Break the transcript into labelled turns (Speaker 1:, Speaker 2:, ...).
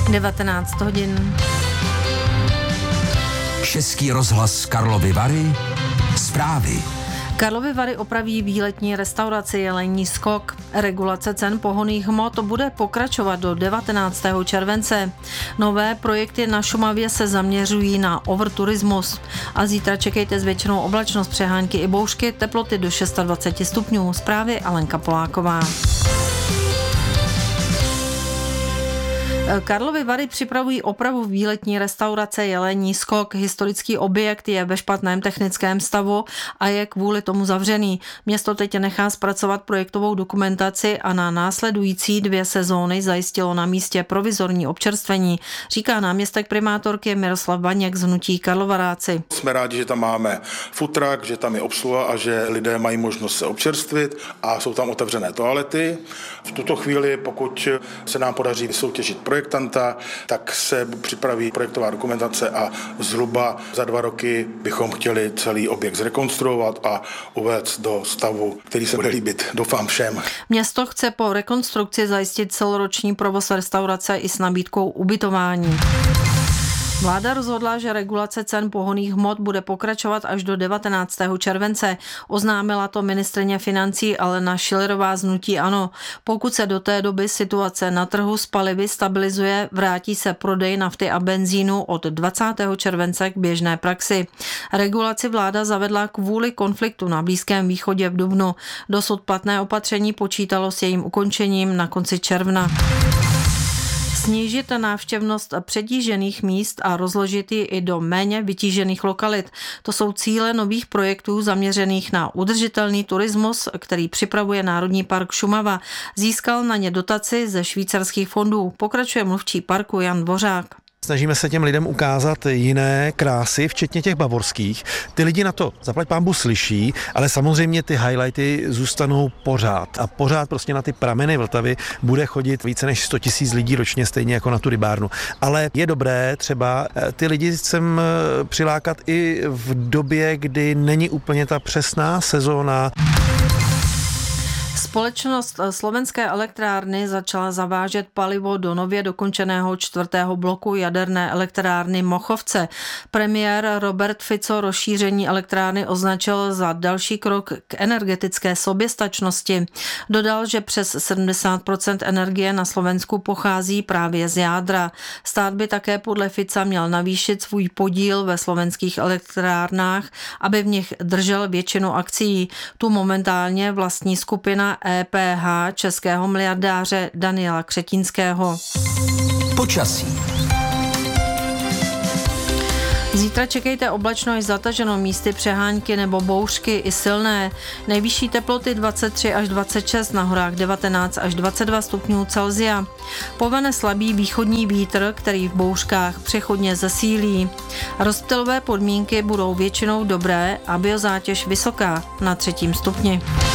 Speaker 1: 19 hodin.
Speaker 2: Český rozhlas Karlovy Vary. Zprávy.
Speaker 1: Karlovy Vary opraví výletní restauraci Jelení skok. Regulace cen pohonných hmot bude pokračovat do 19. července. Nové projekty na Šumavě se zaměřují na overturismus. A zítra čekejte zvětšenou oblačnost, přehánky i bouřky, teploty do 26 stupňů. Zprávy Alenka Poláková. Karlovy Vary připravují opravu výletní restaurace Jelení skok. Historický objekt je ve špatném technickém stavu a je kvůli tomu zavřený. Město teď nechá zpracovat projektovou dokumentaci a na následující 2 sezóny zajistilo na místě provizorní občerstvení, říká náměstek primátorky Miroslav Vaněk z hnutí Karlovaráci.
Speaker 3: Jsme rádi, že tam máme food truck, že tam je obsluha a že lidé mají možnost se občerstvit a jsou tam otevřené toalety. V tuto chvíli, pokud se nám podaří vysoutěžit projektanta, tak se připraví projektová dokumentace a zhruba za 2 roky bychom chtěli celý objekt zrekonstruovat a uvést do stavu, který se bude líbit, doufám, všem.
Speaker 1: Město chce po rekonstrukci zajistit celoroční provoz restaurace i s nabídkou ubytování. Vláda rozhodla, že regulace cen pohonných hmot bude pokračovat až do 19. července. Oznámila to ministryně financí Alena Schillerová z hnutí ANO. Pokud se do té doby situace na trhu s palivy stabilizuje, vrátí se prodej nafty a benzínu od 20. července k běžné praxi. Regulaci vláda zavedla kvůli konfliktu na Blízkém východě v dubnu. Dosud platné opatření počítalo s jejím ukončením na konci června. Snížit návštěvnost přetížených míst a rozložit ji i do méně vytížených lokalit. To jsou cíle nových projektů zaměřených na udržitelný turismus, který připravuje Národní park Šumava. Získal na ně dotaci ze švýcarských fondů. Pokračuje mluvčí parku Jan Dvořák.
Speaker 4: Snažíme se těm lidem ukázat jiné krásy, včetně těch bavorských. Ty lidi na to zaplať pánbůh slyší, ale samozřejmě ty highlighty zůstanou pořád. A pořád prostě na ty prameny Vltavy bude chodit více než 100 000 lidí ročně, stejně jako na tu rybárnu. Ale je dobré třeba ty lidi sem přilákat i v době, kdy není úplně ta přesná sezóna.
Speaker 1: Společnost Slovenské elektrárny začala zavážet palivo do nově dokončeného 4. bloku jaderné elektrárny Mochovce. Premiér Robert Fico rozšíření elektrárny označil za další krok k energetické soběstačnosti. Dodal, že přes 70% energie na Slovensku pochází právě z jádra. Stát by také podle Fica měl navýšit svůj podíl ve slovenských elektrárnách, aby v nich držel většinu akcií. Tu momentálně vlastní skupina EPH českého miliardáře Daniela Křetínského.
Speaker 2: Počasí.
Speaker 1: Zítra čekejte oblačno i zataženo, místy přehánky nebo bouřky i silné. Nejvyšší teploty 23 až 26, na horách 19 až 22 stupňů Celsia. Povene slabý východní vítr, který v bouřkách přechodně zesílí. Rozptylové podmínky budou většinou dobré a biozátěž vysoká na 3. stupni.